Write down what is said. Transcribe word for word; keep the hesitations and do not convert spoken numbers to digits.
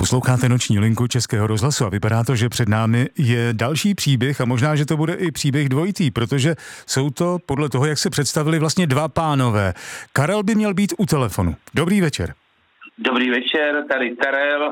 Posloucháte Noční linku Českého rozhlasu a vypadá to, že před námi je další příběh a možná, že to bude i příběh dvojitý, protože jsou to podle toho, jak se představili, vlastně dva pánové. Karel by měl být u telefonu. Dobrý večer. Dobrý večer, tady Karel.